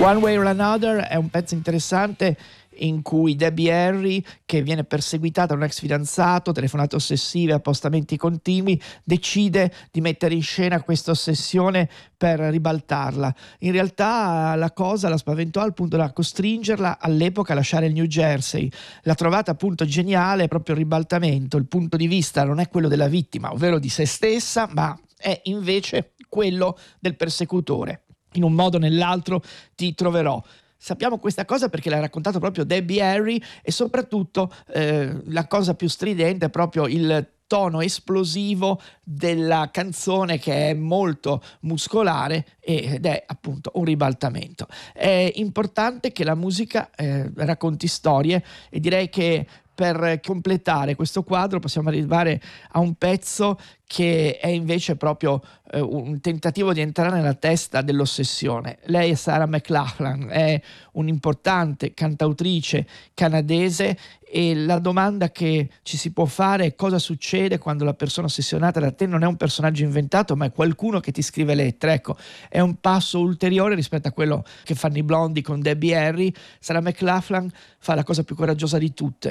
One Way or Another è un pezzo interessante in cui Debbie Harry, che viene perseguitata da un ex fidanzato, telefonate ossessive, appostamenti continui, decide di mettere in scena questa ossessione per ribaltarla. In realtà la cosa la spaventò al punto da costringerla all'epoca a lasciare il New Jersey. L'ha trovata appunto geniale proprio il ribaltamento. Il punto di vista non è quello della vittima, ovvero di se stessa, ma è invece quello del persecutore. In un modo o nell'altro ti troverò. Sappiamo questa cosa perché l'ha raccontato proprio Debbie Harry, e soprattutto la cosa più stridente è proprio il tono esplosivo della canzone, che è molto muscolare ed è appunto un ribaltamento. È importante che la musica racconti storie, e direi che per completare questo quadro possiamo arrivare a un pezzo che è invece proprio un tentativo di entrare nella testa dell'ossessione. Lei è Sarah McLachlan, è un'importante cantautrice canadese, e la domanda che ci si può fare è: cosa succede quando la persona ossessionata da te non è un personaggio inventato, ma è qualcuno che ti scrive lettere? Ecco, è un passo ulteriore rispetto a quello che fanno i Blondie con Debbie Harry. Sarah McLachlan fa la cosa più coraggiosa di tutte: